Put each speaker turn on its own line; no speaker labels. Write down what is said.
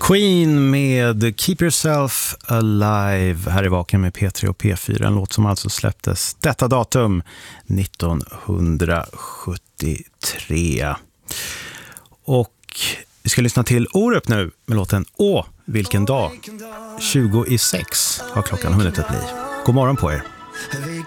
Queen med Keep Yourself Alive här i Vaken med P3 och P4, en låt som alltså släpptes detta datum 1973. Och vi ska lyssna till Orup nu med låten Åh, vilken dag. 20:06 har klockan hunnit att bli. God morgon på er.
Vi